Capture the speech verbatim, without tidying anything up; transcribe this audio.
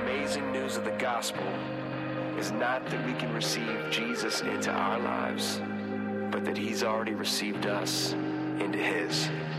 amazing news of the gospel is not that we can receive Jesus into our lives, but that he's already received us into his.